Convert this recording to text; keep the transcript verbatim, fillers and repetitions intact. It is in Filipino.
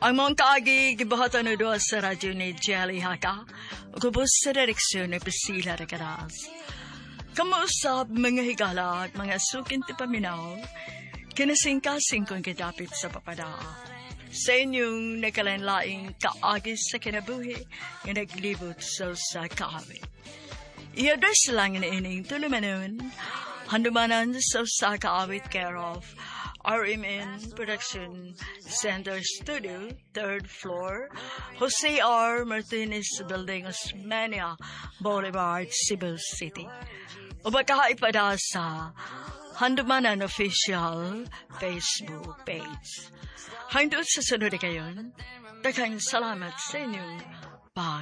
Ang mga kaagi, gibahatan na doon sa radyo ni Jelly Haka. Kubos sa direksyon ni Priscilla Regadas. Kamuusap mga higala at mga sukin ti paminaw, kinasingkasing kong kitapit sa papadaa. Sa inyong nakalanlaing kaagis sa kinabuhi, yung naglibot sa sa kaawit. I-address lang na ining tulumanon, handumanan sa sa kaawit care of R M N Production Center Studio, third floor, Jose R. Martinez Building, Osmania Boulevard, Cebu City. O baka ipada sa Handumanan Official Facebook page. Hangtod sa sunod na kayon, daghang salamat sa inyong pag